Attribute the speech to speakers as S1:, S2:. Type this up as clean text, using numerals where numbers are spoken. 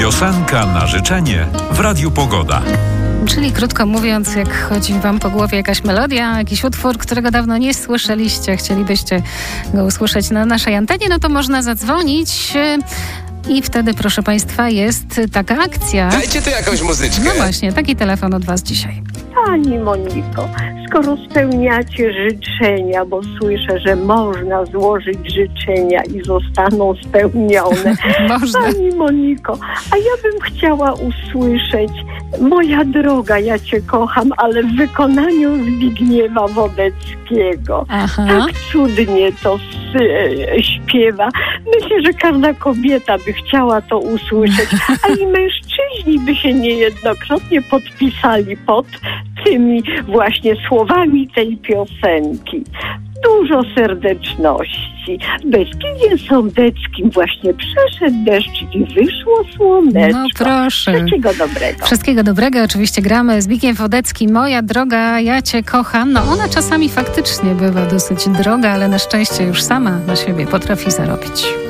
S1: Piosenka na życzenie w Radiu Pogoda.
S2: Czyli krótko mówiąc, jak chodzi wam po głowie jakaś melodia, jakiś utwór, którego dawno nie słyszeliście, chcielibyście go usłyszeć na naszej antenie, no to można zadzwonić i wtedy, proszę Państwa, jest taka akcja.
S3: Dajcie tu jakąś muzyczkę.
S2: No właśnie, taki telefon od was dzisiaj.
S4: Pani Moniko, skoro spełniacie życzenia, bo słyszę, że można złożyć życzenia i zostaną spełnione.
S2: Można.
S4: Pani Moniko, a ja bym chciała usłyszeć Moja droga, ja cię kocham, ale w wykonaniu Zbigniewa Wodeckiego.
S2: Aha.
S4: Tak cudnie to śpiewa. Myślę, że każda kobieta by chciała to usłyszeć, a i mężczyźni by się niejednokrotnie podpisali pod tymi właśnie słowami tej piosenki. Dużo serdeczności. Beskidzie Sądeckim właśnie przeszedł deszcz i wyszło słoneczko.
S2: No proszę.
S4: Wszystkiego dobrego.
S2: Wszystkiego dobrego. Oczywiście gramy Zbigniew Wodecki. Moja droga, ja cię kocham. No ona czasami faktycznie bywa dosyć droga, ale na szczęście już sama na siebie potrafi zarobić.